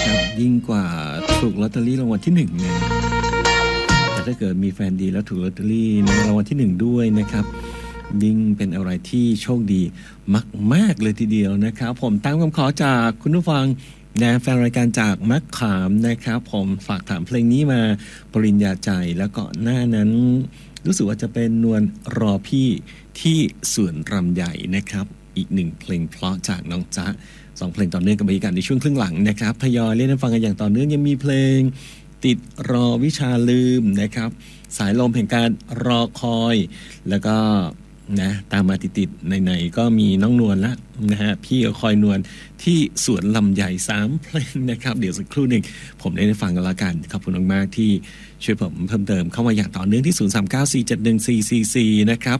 นะครับยิ่งกว่าถูกลอตเตอรี่รางวัลที่1เนี่ยแต่ถ้าเกิดมีแฟนดีแล้วถูกลอตเตอรี่ในรางวัลที่1ด้วยนะครับยิ่งเป็นอะไรที่โชคดีมากๆเลยทีเดียวนะครับผมตามคำขอจากคุณผู้ฟังนะแฟนรายการจากมักขามนะครับผมฝากถามเพลงนี้มาปริญญาใจแล้วก็หน้านั้นรู้สึกว่าจะเป็นนวลรอพี่ที่สวนรำใหญ่นะครับอีก1เพลงเพราะจากน้องจ๊ะ2เพลงต่อเนื่องกับบรรยากาศในช่วงครึ่งหลังนะครับทยอยเล่นให้ฟังกันอย่างต่อเนื่องยังมีเพลงติดรอวิชาลืมนะครับสายลมแห่งการรอคอยแล้วก็นะตามมาติดๆไหนๆก็มีน้องนวลละนะฮะพี่คอยนวลที่สวนลำใหญ่3เพลงนะครับเดี๋ยวสักครู่หนึ่งผมได้ฟังกันละกันขอบคุณมากๆที่ช่วยผมเพิ่มเติมเข้ามาอย่างต่อเนื่องที่0394714444นะครับ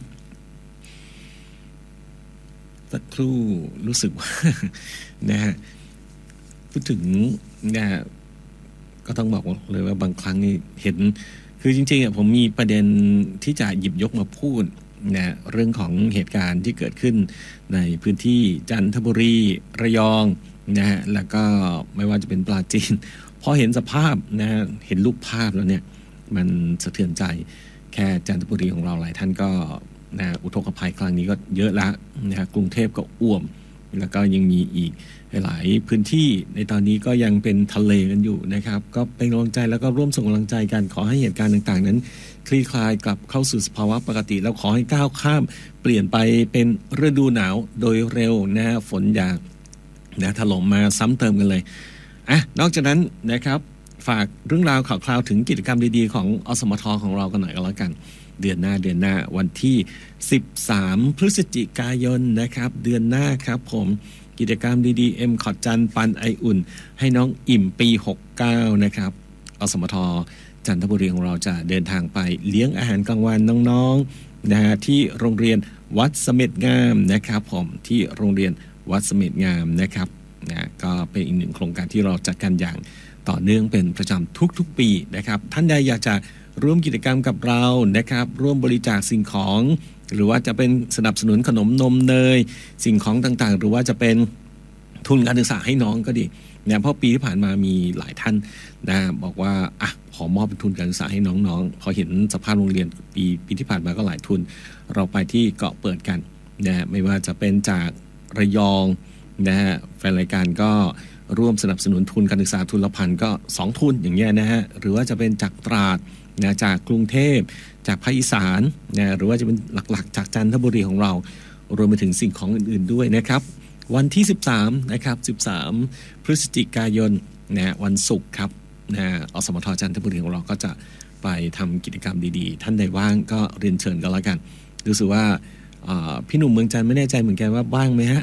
สักครู่รู้สึกว่านะฮะพูดถึงนะก็ต้องบอกเลยว่าบางครั้งนี่เห็นคือจริงๆผมมีประเด็นที่จะหยิบยกมาพูดนะเรื่องของเหตุการณ์ที่เกิดขึ้นในพื้นที่จันทบุรีระยองนะฮะแล้วก็ไม่ว่าจะเป็นปราจีนพอเห็นสภาพนะเห็นรูปภาพแล้วเนี่ยมันสะเทือนใจแค่จันทบุรีของเราหลายท่านก็นะอุทกภัยครั้งนี้ก็เยอะละนะกรุงเทพก็อ้วมแล้วก็ยังมีอีกหลายพื้นที่ในตอนนี้ก็ยังเป็นทะเลกันอยู่นะครับก็เป็นกำลังใจแล้วก็ร่วมส่งกำลังใจกันขอให้เหตุการณ์ต่างๆนั้นคลี่คลายกลับเข้าสู่สภาวะปกติแล้วขอให้ก้าวข้ามเปลี่ยนไปเป็นฤดูหนาวโดยเร็วนะฝนอย่านะถล่มมาซ้ำเติมกันเลยนอกจากนั้นนะครับฝากเรื่องราวข่าวคราวถึงกิจกรรมดีๆของอสมทของเรากันหน่อยก็แล้วกันเดือนหน้าวันที่13พฤศจิกายนนะครับเดือนหน้าครับผมกิจกรรมดีๆขอดจันปันไออุ่นให้น้องอิ่มปี69นะครับอสมทจันทบุรีของเราจะเดินทางไปเลี้ยงอาหารกลางวันน้องๆนะที่โรงเรียนวัดเสม็ดงามนะครับผมที่โรงเรียนวัดเสม็ดงามนะครับนะก็เป็นอีกหนึ่งโครงการที่เราจัดกันอย่างต่อเนื่องเป็นประจำทุกๆปีนะครับท่านใดอยากจะร่วมกิจกรรมกับเรานะครับร่วมบริจาคสิ่งของหรือว่าจะเป็นสนับสนุนขนมนมเนยสิ่งของต่างๆหรือว่าจะเป็นทุนการศึกษาให้น้องก็ดีเนี่ยเพราะปีที่ผ่านมามีหลายท่านนะบอกว่าขอมอบเป็นทุนการศึกษาให้น้องๆพอเห็นสภาพโรงเรียนปีที่ผ่านมาก็หลายทุนเราไปที่เกาะเปิดกันนะไม่ว่าจะเป็นจากระยองนะฮะแฟนรายการก็ร่วมสนับสนุนทุนการศึกษาทุนละพันก็2ทุนอย่างเงี้ยนะฮะหรือว่าจะเป็นจากตราดนะจากกรุงเทพจากภาคอีสานนะหรือว่าจะเป็นหลักๆจากจันทบุรีของเรารวมไปถึงสิ่งของอื่นๆด้วยนะครับวันที่13นะครับ13พฤศจิกายนนะวันศุกร์ครับนะอสมทจันทบุรีของเราก็จะไปทำกิจกรรมดีๆท่านใดว่างก็เรียนเชิญกันแล้วกันรู้สึกว่าพี่หนุ่มเมืองจันทร์ไม่แน่ใจเหมือนกันว่าว่างไหมฮะ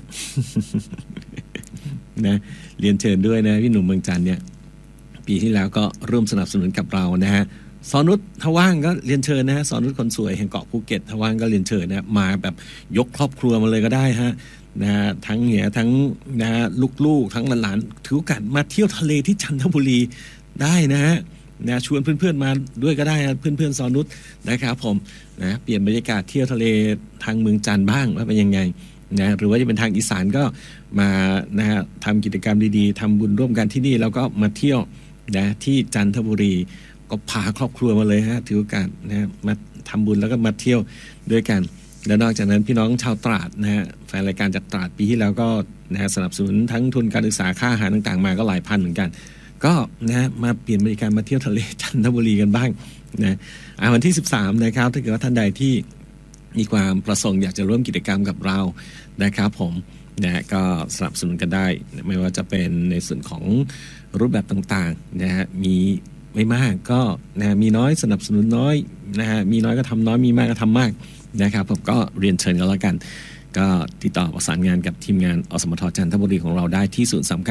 นะเรียนเชิญด้วยนะพี่หนุ่มเมืองจันทร์เนี่ยปีที่แล้วก็ร่วมสนับสนุนกับเรานะฮะสอนุชถ้าว่างก็เรียนเชิญนะฮะสอนุชคนสวยแห่งเกาะภูเก็ตถ้าว่างก็เรียนเชิญนะมาแบบยกครอบครัวมาเลยก็ได้ฮะนะฮะทั้งเหียทั้งนะลูกๆทั้งหลานๆถือโอกาสมาเที่ยวทะเลที่จันทบุรีได้นะฮะนะชวนเพื่อนๆมาด้วยก็ได้นะเพื่อนๆสอนุชนะครับผมนะเปลี่ยนบรรยากาศเที่ยวทะเลทางเมืองจันทร์บ้างว่าเป็นยังไงนะหรือว่าจะเป็นทางอีสานก็มานะฮะทำกิจกรรมดีๆทำบุญร่วมกันที่นี่แล้วก็มาเที่ยวนะที่จันทบุรีก็พาครอบครัวมาเลยฮะถือโอกาสนะมาทำบุญแล้วก็มาเที่ยวด้วยกันและนอกจากนั้นพี่น้องชาวตราดนะฮะแฟนรายการจากตราดปีที่แล้วก็นะฮะสนับสนุนทั้งทุนการศึกษาค่าอาหารต่างๆมาก็หลายพันเหมือนกันก็นะมาเปลี่ยนบริการมาเที่ยวทะเลจันทบุรีกันบ้างนะวันที่13นะครับถ้าเกิดว่าท่านใดที่มีความประสงค์อยากจะร่วมกิจกรรมกับเรานะครับผมนะก็สนับสนุนกันได้ไม่ว่าจะเป็นในส่วนของรูปแบบต่างๆนะฮะมีไม่มากก็นะมีน้อยสนับสนุนน้อยนะฮะมีน้อยก็ทำน้อยมีมากก็ทำมากนะครับผมก็เรียนเชิญกันแล้วกันก็ติดต่อประสานงานกับทีมงานอสมทจันทบุรีของเราได้ที่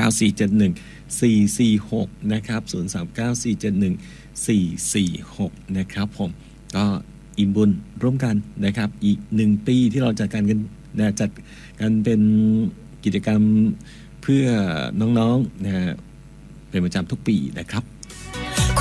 0394714446นะครับ0394714446นะครับผมก็อิ่มบุญร่วมกันนะครับอีก1ปีที่เราจัดการกันจัดกันเป็นกิจกรรมเพื่อน้องๆนะเป็นประจำทุกปีนะครับ